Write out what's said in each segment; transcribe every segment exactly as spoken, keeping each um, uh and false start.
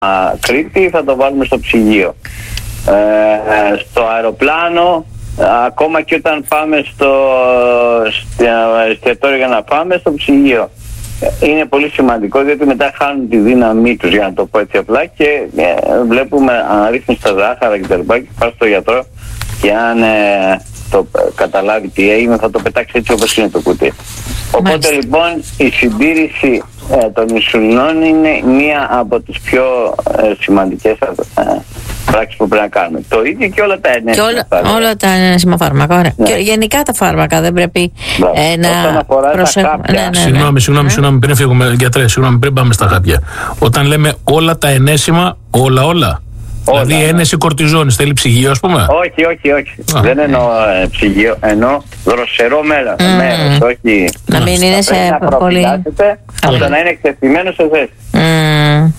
Κρήτη θα το βάλουμε στο ψυγείο. Ε, στο αεροπλάνο, ακόμα και όταν πάμε στο εστιατόριο για να πάμε, στο ψυγείο. Είναι πολύ σημαντικό, διότι μετά χάνουν τη δύναμή τους, για να το πω έτσι απλά, και ε, βλέπουμε αν ρίχνει στα ζάχαρα και τα λοιπά και πας στο γιατρό και αν ε, το καταλάβει τι έγινε θα το πετάξει έτσι όπως είναι το κουτί. Οπότε Μάλιστα. λοιπόν η συντήρηση ε, των ινσουλινών είναι μία από τις πιο ε, σημαντικές ε, πράξεις που πρέπει να κάνουμε. Το ίδιο και όλα τα ενέσιμα όλα, φάρμακα. Όλα τα ενέσιμα φάρμακα, ωραία. Ναι. Και γενικά τα φάρμακα δεν πρέπει ε, να προσέχουμε. Ναι, ναι, ναι. Συγγνώμη, συγγνώμη, συγγνώμη, πριν φύγουμε, γιατρέ, συγγνώμη, πριν πάμε στα χάπια. Όταν λέμε όλα τα ενέσιμα, όλα, όλα. Όλα, δηλαδή, ένεση ναι. κορτιζόνης θέλει ψυγείο, ας πούμε. Όχι, όχι, όχι. Α, δεν ναι. εννοώ ε, ψυγείο, εννοώ δροσερό μέρο, mm. μέρος, όχι. Να μην είναι σε να πολύ. ώστε να είναι εκτεθειμένο σε θέση. Mm.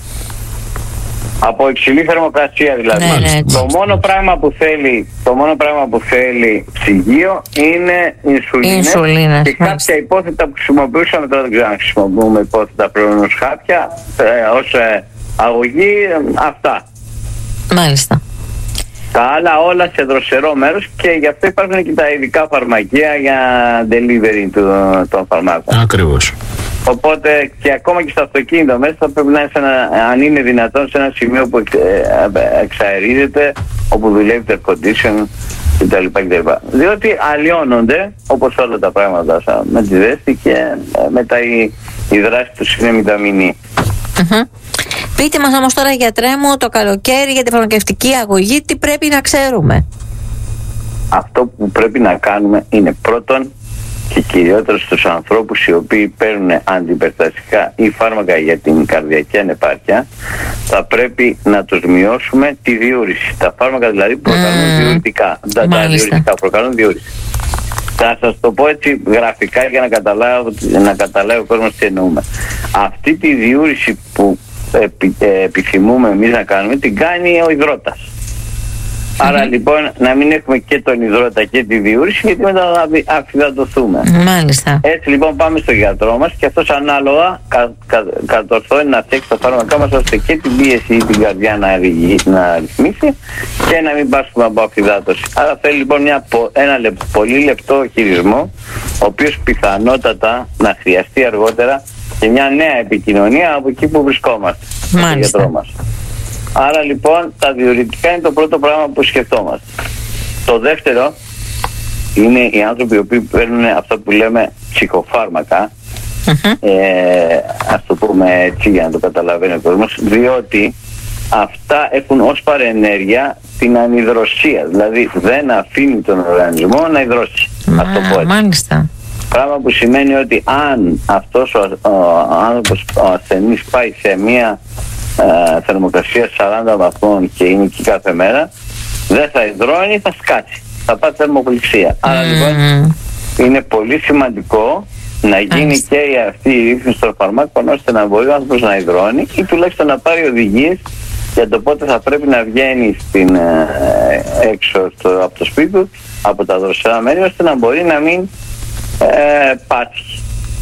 Από υψηλή θερμοκρασία δηλαδή. Ναι, ναι, το, μόνο πράγμα που θέλει, το μόνο πράγμα που θέλει ψυγείο είναι ινσουλίνες, Ινσουλίνες και κάποια υπόθετα που χρησιμοποιούσαμε, τώρα δεν ξέρω αν χρησιμοποιούμε υπόθετα πλέον ως χάπια, ε, ως ε, αγωγή, ε, αυτά. Μάλιστα. Τα άλλα όλα σε δροσερό μέρος, και γι' αυτό υπάρχουν και τα ειδικά φαρμακεία για delivery των, των φαρμάκων. Ακριβώς. Οπότε και ακόμα και στο αυτοκίνητο μέσα θα πρέπει να είναι, σε ένα, αν είναι δυνατόν, σε ένα σημείο που εξ, ε, εξαερίζεται, όπου δουλεύει το air condition κτλ. κτλ. Διότι αλλοιώνονται, όπως όλα τα πράγματα, με τη ζέστη, και ε, μετά η, η δράση τους είναι μηδαμινή. Mm-hmm. Πείτε μας όμως τώρα, γιατρέ μου, το καλοκαίρι για τη φαρμακευτική αγωγή τι πρέπει να ξέρουμε? Αυτό που πρέπει να κάνουμε είναι πρώτον και κυριότερο στους ανθρώπους οι οποίοι παίρνουν αντιπερστατικά ή φάρμακα για την καρδιακή ανεπάρκεια, θα πρέπει να τους μειώσουμε τη διούρηση. Τα φάρμακα δηλαδή προκαλούν mm. διουρητικά. Τα, τα διουρητικά προκαλούν διούρηση. Θα σας το πω έτσι γραφικά για να καταλάβω, να καταλάβει ο κόσμος τι εννοούμε. Αυτή τη διούρηση που επι, ε, επιθυμούμε εμείς να κάνουμε, την κάνει ο υδρότας. Mm-hmm. Άρα λοιπόν να μην έχουμε και τον υδρότα και τη διούρηση, γιατί μετά θα αφυδατωθούμε. Μάλιστα. Έτσι λοιπόν πάμε στον γιατρό μας και αυτός ανάλογα κα, κα, κατορθώνει να φτιάξει τα φάρμακά μας, ώστε και την πίεση ή την καρδιά να, να ρυθμίσει και να μην πάσουμε από αφυδάτωση. Άρα θέλει λοιπόν μια, ένα λεπ, πολύ λεπτό χειρισμό, ο οποίος πιθανότατα να χρειαστεί αργότερα και μια νέα επικοινωνία από εκεί που βρισκόμαστε. Μάλιστα. Με τον γιατρό μας. Άρα λοιπόν τα διουρητικά είναι το πρώτο πράγμα που σκεφτόμαστε. Το δεύτερο είναι οι άνθρωποι οι οποίοι παίρνουν αυτά που λέμε ψυχοφάρμακα, uh-huh. ε, ας το πούμε έτσι για να το καταλαβαίνει ο κόσμος, διότι αυτά έχουν ως παρενέργεια την ανυδροσία, δηλαδή δεν αφήνει τον οργανισμό να υδρώσει. Μα, ας το πω έτσι. Μάλιστα. Πράγμα που σημαίνει ότι αν αυτός ο, ο, ο άνθρωπος, ο ασθενής, πάει σε μία Uh, θερμοκρασία σαράντα βαθμών και είναι εκεί κάθε μέρα, δεν θα υδρώνει, θα σκάσει, θα πάει θερμοπληξία. Mm. Άρα λοιπόν είναι πολύ σημαντικό να γίνει mm. και αυτή η ρύθμιση των φαρμάκων, ώστε να μπορεί ο άνθρωπος να υδρώνει ή τουλάχιστον να πάρει οδηγίες για το πότε θα πρέπει να βγαίνει στην, ε, έξω στο, από το σπίτι του, από τα δροσερά μέρη, ώστε να μπορεί να μην ε, πάσχει.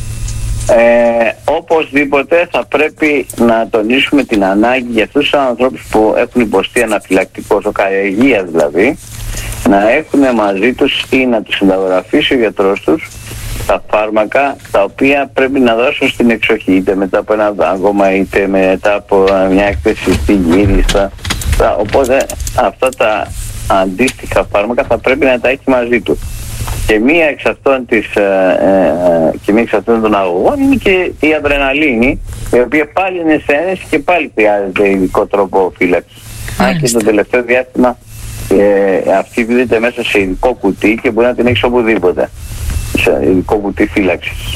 Ε, οπωσδήποτε θα πρέπει να τονίσουμε την ανάγκη για αυτούς τους ανθρώπους που έχουν υποστεί αναφυλακτικό σοκ, υγεία δηλαδή, να έχουν μαζί τους ή να τους συνταγογραφήσει ο γιατρός τους τα φάρμακα τα οποία πρέπει να δώσουν στην εξοχή, είτε μετά από ένα δάγκωμα είτε μετά από μια έκθεση στη γύριστα. Οπότε αυτά τα αντίστοιχα φάρμακα θα πρέπει να τα έχει μαζί του. Και μία εξ αυτών, της, ε, ε, και μία εξ αυτών των αγωγών είναι και η αδρεναλίνη, η οποία πάλι είναι σε ένεση και πάλι χρειάζεται ειδικό τρόπο φύλαξης. Αν και το τελευταίο διάστημα ε, αυτή δίδεται μέσα σε ειδικό κουτί και μπορεί να την έχεις οπουδήποτε, σε ειδικό κουτί φύλαξης.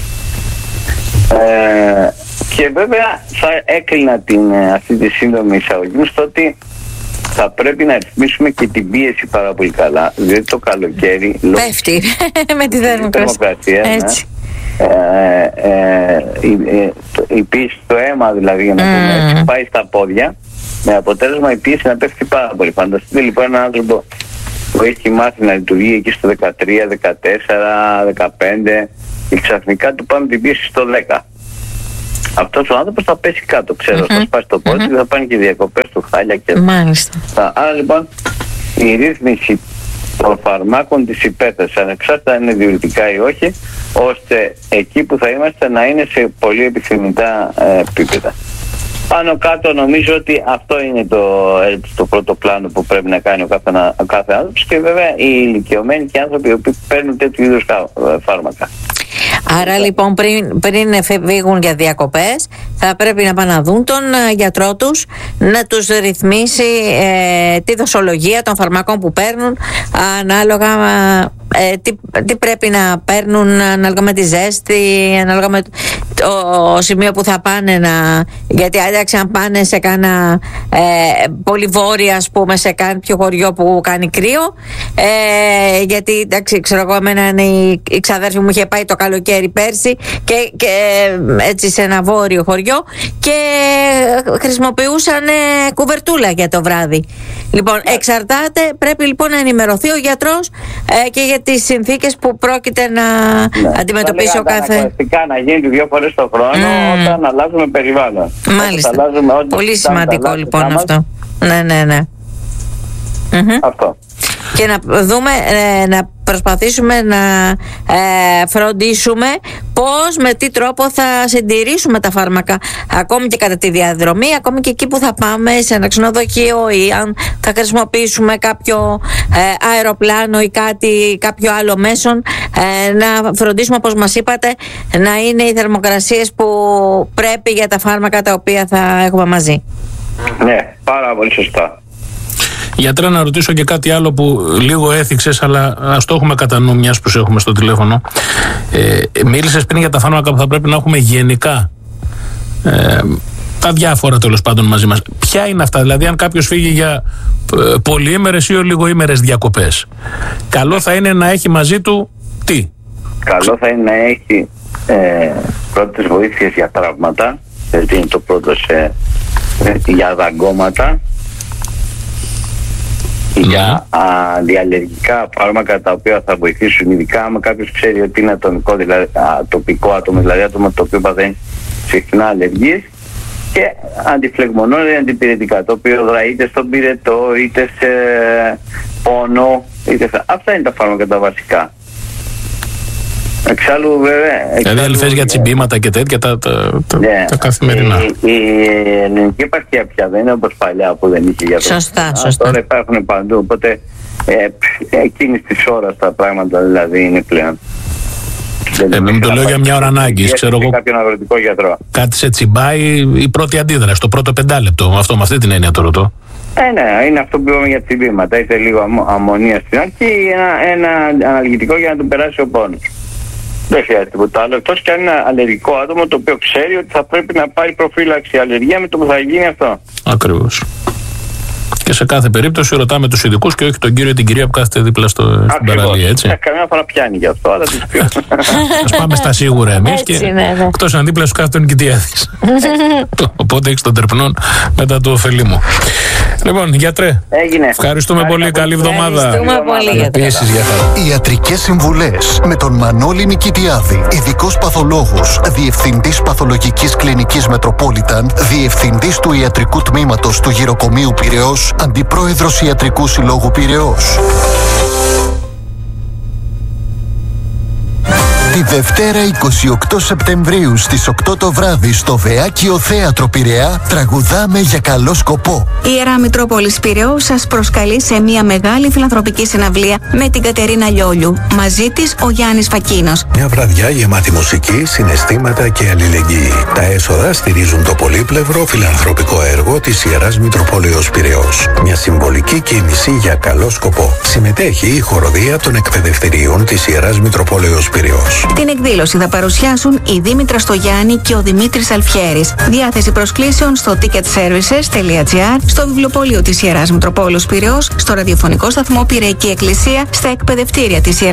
Ε, και βέβαια θα έκλεινα την, αυτή τη σύντομη εισαγωγή μου στο ότι θα πρέπει να ρυθμίσουμε και την πίεση πάρα πολύ καλά, διότι το καλοκαίρι πέφτει με τη θερμοκρασία, έτσι. Ναι, ε, ε, η, ε, η πίεση στο αίμα δηλαδή, για να mm. πούμε έτσι, πάει στα πόδια, με αποτέλεσμα η πίεση να πέφτει πάρα πολύ. Φανταστείτε λοιπόν έναν άνθρωπο που έχει μάθει να λειτουργεί εκεί στο δεκατρία, δεκατέσσερα, δεκαπέντε και ξαφνικά του πάμε την πίεση στο δέκα. αυτός ο άνθρωπος θα πέσει κάτω, ξέρω, mm-hmm. θα σπάσει το πόδι, mm-hmm. θα πάνε και διακοπές του χάλια και... Μάλιστα. Άρα λοιπόν η ρύθμιση των φαρμάκων της υπαίθεσης, ανεξάρτητα αν είναι διουρητικά ή όχι, ώστε εκεί που θα είμαστε να είναι σε πολύ επιθυμητά ε, επίπεδα. Πάνω κάτω νομίζω ότι αυτό είναι το, το πρώτο πλάνο που πρέπει να κάνει ο κάθε, ο κάθε άνθρωπος, και βέβαια οι ηλικιωμένοι και οι άνθρωποι οι οποίοι παίρνουν τέτοιου είδους φάρμακα. Άρα λοιπόν πριν, πριν φύγουν για διακοπές θα πρέπει να πάνε να δουν τον γιατρό τους, να τους ρυθμίσει ε, τη δοσολογία των φαρμάκων που παίρνουν, ανάλογα ε, τι, τι πρέπει να παίρνουν, ανάλογα με τη ζέστη, ανάλογα με το σημείο που θα πάνε να... Γιατί άνταξε αν πάνε σε κάνα ε, πολύ βόρεια, ας πούμε, σε κάποιο χωριό που κάνει κρύο, ε, γιατί εντάξει, ξέρω εγώ, εμένα η, η ξαδέρφη μου είχε πάει το καλοκαίρι πέρσι και, και έτσι σε ένα βόρειο χωριό και χρησιμοποιούσαν ε, κουβερτούλα για το βράδυ. Λοιπόν, εξαρτάται, πρέπει λοιπόν να ενημερωθεί ο γιατρός ε, και για τις συνθήκες που πρόκειται να ναι. αντιμετωπίσει ο κάθε. Να γίνει δύο φορές το χρόνο mm. όταν αλλάζουμε περιβάλλον. Μάλιστα. Αλλάζουμε, πολύ σημαντικό λοιπόν αυτό. Ναι, ναι, ναι. Αυτό. Και να δούμε, ε, να προσπαθήσουμε να ε, φροντίσουμε πώς, με τι τρόπο θα συντηρήσουμε τα φάρμακα ακόμη και κατά τη διαδρομή, ακόμη και εκεί που θα πάμε σε ένα ξενοδοχείο, ή αν θα χρησιμοποιήσουμε κάποιο ε, αεροπλάνο ή κάτι, κάποιο άλλο μέσον, ε, να φροντίσουμε, όπως μας είπατε, να είναι οι θερμοκρασίες που πρέπει για τα φάρμακα τα οποία θα έχουμε μαζί. Ναι, πάρα πολύ σωστά. Γιατρέ, να ρωτήσω και κάτι άλλο που λίγο έθιξες, αλλά ας το έχουμε κατά νου μιας που σε έχουμε στο τηλέφωνο. Ε, μίλησες πριν για τα φάρμακα που θα πρέπει να έχουμε γενικά. Ε, τα διάφορα τέλος πάντων μαζί μας. Ποια είναι αυτά, δηλαδή αν κάποιος φύγει για ε, πολυήμερες ή λιγοήμερες διακοπές, καλό θα είναι να έχει μαζί του τι? Καλό θα είναι να έχει ε, πρώτες βοήθειες για τραύματα, δηλαδή είναι το πρώτο, σε, ε, για δαγκώματα, για αντιαλλεργικά φάρμακα τα οποία θα βοηθήσουν, ειδικά άμα κάποιος ξέρει ότι είναι ατομικό, δηλαδή ατοπικό άτομο, δηλαδή άτομο το οποίο παθαίνει συχνά αλλεργίες, και αντιφλεγμονώδη αντιπυρετικά, το οποίο δρά είτε στον πυρετό είτε σε πόνο, είτε σε... αυτά είναι τα φάρμακα τα βασικά. Εξάλλου βέβαια... Δηλαδή αλφές για τσιμπήματα και τέτοια τα, τα, τα, yeah. τα καθημερινά. Η, η ελληνική επαρχία πια δεν είναι όπως παλιά που δεν είχε για το. Σωστά, σωστά. Τώρα υπάρχουν παντού, οπότε ε, εκείνης της ώρας τα πράγματα δηλαδή είναι πλέον. Ε, μην το λέω για μια ώρα ανάγκη. Ξέρω εγώ. Κάποιον αγροτικό γιατρό. Κάτι σε τσιμπάει, η πρώτη αντίδραση, το πρώτο πεντάλεπτο. Αυτό, με αυτή την έννοια το ρωτώ. Ε, ναι, είναι αυτό που είπαμε για τσιμπήματα. Είτε λίγο αμ, αμμονία στην αρχή ή ένα, ένα αναλγητικό για να τον περάσει ο πόνος. Δεν χρειάζεται τίποτα άλλο, εκτός και αν είναι ένα αλλεργικό άτομο το οποίο ξέρει ότι θα πρέπει να πάρει προφύλαξη αλλεργία με το που θα γίνει αυτό. Ακριβώς. Και σε κάθε περίπτωση ρωτάμε τους ειδικούς και όχι τον κύριο ή την κυρία που κάθεται δίπλα στο, στην παραλία, έτσι. Ε, καμιά φορά πιάνει γι' αυτό, αλλά τις πιο. Ας πάμε στα σίγουρα εμείς και ναι, ναι. Εκτός αν δίπλα σου κάθεται τον κοιτιάδης. Οπότε έχεις τον τερπνών μετά του ωφελή μου. Λοιπόν, γιατρέ, έγινε. Ευχαριστούμε Άρα, πολύ, καλή εβδομάδα. Ευχαριστούμε πολύ, γιατρέ. Ιατρικές συμβουλές με τον Μανώλη Νικητιάδη, ειδικός παθολόγος, διευθυντής παθολογικής κλινικής Μετροπόλιταν, διευθυντής του ιατρικού τμήματος του γυροκομείου Πειραιώς, αντιπρόεδρος Ιατρικού Συλλόγου Πειραιώς. Τη Δευτέρα εικοστή ογδόη Σεπτεμβρίου στις οκτώ το βράδυ στο Βεάκιο Θέατρο Πειραιά τραγουδάμε για καλό σκοπό. Η Ιερά Μητρόπολης Πειραιώς σας προσκαλεί σε μια μεγάλη φιλανθρωπική συναυλία με την Κατερίνα Λιόλιου. Μαζί της ο Γιάννης Φακίνος. Μια βραδιά γεμάτη μουσική, συναισθήματα και αλληλεγγύη. Τα έσοδα στηρίζουν το πολύπλευρο φιλανθρωπικό έργο της Ιεράς Μητροπόλεως Πειραιώς. Μια συμβολική κίνηση για καλό σκοπό. Συμμετέχει η χοροδία των εκπαιδευτηρίων της Ιεράς Μητροπόλεως Πειραιώς. Την εκδήλωση θα παρουσιάσουν η Δήμητρα Στογιάννη και ο Δημήτρης Αλφιέρης. Διάθεση προσκλήσεων στο ticketservices τελεία gr, στο βιβλιοπωλείο της Ιεράς Μητροπόλεως Πειραιώς, στο ραδιοφωνικό σταθμό Πειραϊκή Εκκλησία, στα εκπαιδευτήρια της Ιεράς